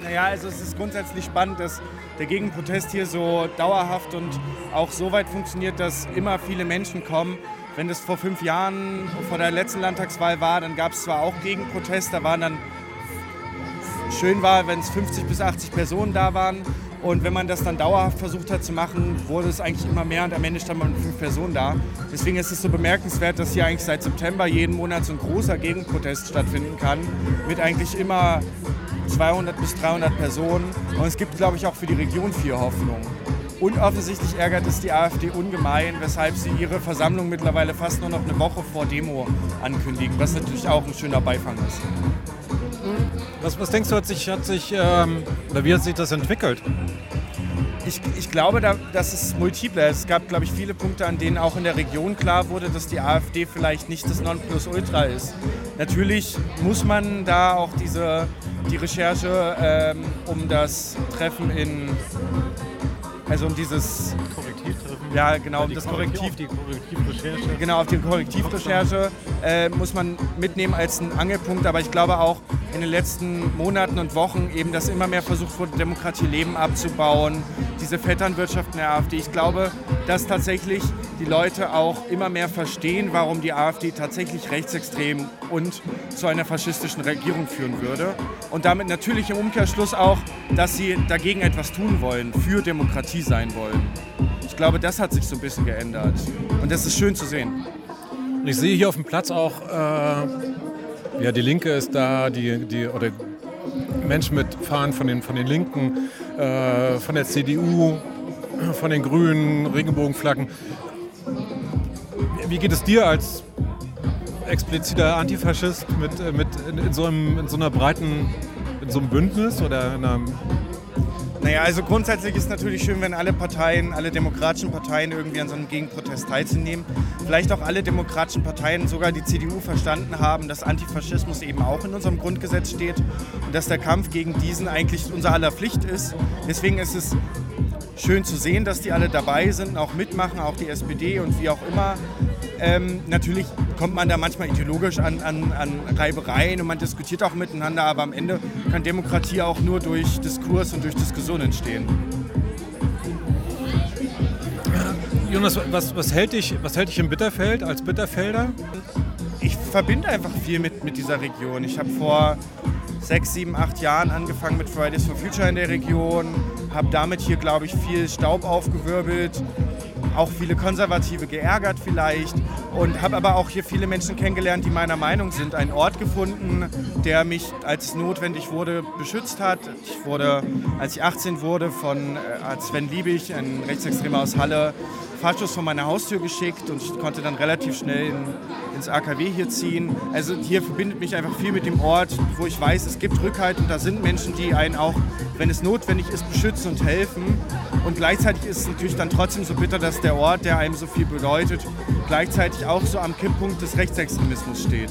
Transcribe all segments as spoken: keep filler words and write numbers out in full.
Naja, also es ist grundsätzlich spannend, dass der Gegenprotest hier so dauerhaft und auch so weit funktioniert, dass immer viele Menschen kommen. Wenn das vor fünf Jahren vor der letzten Landtagswahl war, dann gab es zwar auch Gegenprotest, da waren dann schön war, wenn es fünfzig bis achtzig Personen da waren. Und wenn man das dann dauerhaft versucht hat zu machen, wurde es eigentlich immer mehr und am Ende stand man mit fünf Personen da. Deswegen ist es so bemerkenswert, dass hier eigentlich seit September jeden Monat so ein großer Gegenprotest stattfinden kann, mit eigentlich immer zweihundert bis dreihundert Personen. Und es gibt, glaube ich, auch für die Region viel Hoffnung. Und offensichtlich ärgert es die AfD ungemein, weshalb sie ihre Versammlung mittlerweile fast nur noch eine Woche vor Demo ankündigen, was natürlich auch ein schöner Beifang ist. Was, was denkst du, hat sich, hat sich ähm, oder wie hat sich das entwickelt? Ich, ich glaube, da, dass es multiple ist. Es gab, glaube ich, viele Punkte, an denen auch in der Region klar wurde, dass die AfD vielleicht nicht das Nonplusultra ist. Natürlich muss man da auch diese, die Recherche ähm, um das Treffen in, also um dieses Korrektivtreffen. Ja, genau, ja, um das Korrektiv, Korrektiv, auf die Korrektivrecherche. Genau, auf die Korrektivrecherche äh, muss man mitnehmen als einen Angelpunkt, aber ich glaube auch in den letzten Monaten und Wochen eben, dass immer mehr versucht wurde, Demokratie Leben abzubauen, diese Vetternwirtschaft in der AfD. Ich glaube, dass tatsächlich die Leute auch immer mehr verstehen, warum die AfD tatsächlich rechtsextrem und zu einer faschistischen Regierung führen würde. Und damit natürlich im Umkehrschluss auch, dass sie dagegen etwas tun wollen, für Demokratie sein wollen. Ich glaube, das hat sich so ein bisschen geändert. Und das ist schön zu sehen. Und ich sehe hier auf dem Platz auch, äh, ja, die Linke ist da, die, die, oder Menschen mit Fahnen von den, von den Linken, äh, von der C D U, von den Grünen, Regenbogenflaggen. Wie geht es dir als expliziter Antifaschist mit, mit in, in, so einem, in so einer breiten, in so einem Bündnis oder in einem... Naja, also grundsätzlich ist es natürlich schön, wenn alle Parteien, alle demokratischen Parteien irgendwie an so einem Gegenprotest teilzunehmen. Vielleicht auch alle demokratischen Parteien, sogar die C D U, verstanden haben, dass Antifaschismus eben auch in unserem Grundgesetz steht und dass der Kampf gegen diesen eigentlich unser aller Pflicht ist. Deswegen ist es schön zu sehen, dass die alle dabei sind, auch mitmachen, auch die S P D und wie auch immer. Ähm, natürlich kommt man da manchmal ideologisch an, an, an Reibereien und man diskutiert auch miteinander, aber am Ende kann Demokratie auch nur durch Diskurs und durch Diskussion entstehen. Jonas, was, was, hält dich, was hält dich in Bitterfeld als Bitterfelder? Ich verbinde einfach viel mit, mit dieser Region. Ich habe vor sechs, sieben, acht Jahren angefangen mit Fridays for Future in der Region, habe damit hier, glaube ich, viel Staub aufgewirbelt, auch viele Konservative geärgert vielleicht und habe aber auch hier viele Menschen kennengelernt, die meiner Meinung sind. Einen Ort gefunden, der mich, als es notwendig wurde, beschützt hat. Ich wurde, als ich achtzehn wurde, von äh, Sven Liebig, ein Rechtsextremer aus Halle, Fahrstuhl vor meine Haustür geschickt und ich konnte dann relativ schnell in, ins A K W hier ziehen. Also hier verbindet mich einfach viel mit dem Ort, wo ich weiß, es gibt Rückhalt und da sind Menschen, die einen auch, wenn es notwendig ist, beschützen und helfen. Und gleichzeitig ist es natürlich dann trotzdem so bitter, dass der Ort, der einem so viel bedeutet, gleichzeitig auch so am Kipppunkt des Rechtsextremismus steht.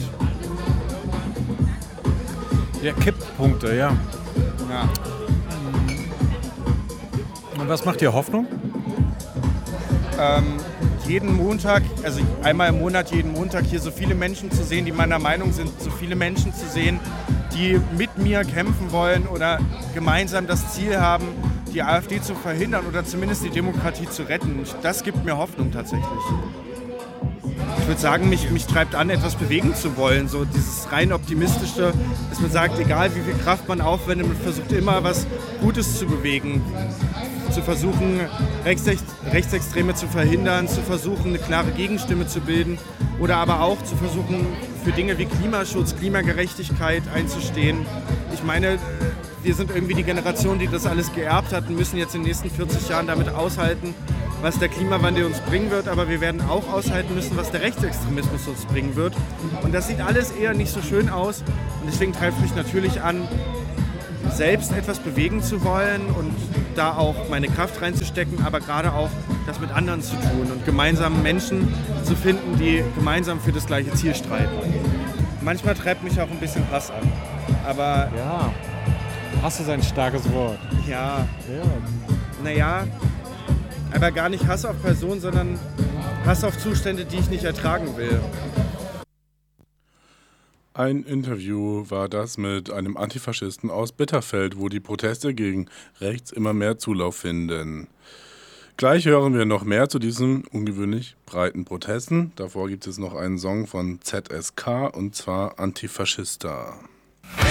Ja, Kipppunkte, ja. Ja. Und was macht dir Hoffnung? Ähm, jeden Montag, also einmal im Monat, jeden Montag hier so viele Menschen zu sehen, die meiner Meinung sind, so viele Menschen zu sehen, die mit mir kämpfen wollen oder gemeinsam das Ziel haben, die AfD zu verhindern oder zumindest die Demokratie zu retten. Das gibt mir Hoffnung tatsächlich. Ich würde sagen, mich, mich treibt an, etwas bewegen zu wollen. So dieses rein optimistische, dass man sagt, egal wie viel Kraft man aufwendet, man versucht immer was Gutes zu bewegen. Zu versuchen, Rechtsex- Rechtsextreme zu verhindern, zu versuchen, eine klare Gegenstimme zu bilden oder aber auch zu versuchen, für Dinge wie Klimaschutz, Klimagerechtigkeit einzustehen. Ich meine, wir sind irgendwie die Generation, die das alles geerbt hat und müssen jetzt in den nächsten vierzig Jahren damit aushalten, was der Klimawandel uns bringen wird, aber wir werden auch aushalten müssen, was der Rechtsextremismus uns bringen wird. Und das sieht alles eher nicht so schön aus und deswegen treibt mich natürlich an, selbst etwas bewegen zu wollen und da auch meine Kraft reinzustecken, aber gerade auch das mit anderen zu tun und gemeinsam Menschen zu finden, die gemeinsam für das gleiche Ziel streiten. Manchmal treibt mich auch ein bisschen Hass an, aber... Ja, Hass ist ein starkes Wort. Ja, Ja. naja, aber gar nicht Hass auf Personen, sondern Hass auf Zustände, die ich nicht ertragen will. Ein Interview war das mit einem Antifaschisten aus Bitterfeld, wo die Proteste gegen rechts immer mehr Zulauf finden. Gleich hören wir noch mehr zu diesen ungewöhnlich breiten Protesten. Davor gibt es noch einen Song von Z S K und zwar Antifaschista.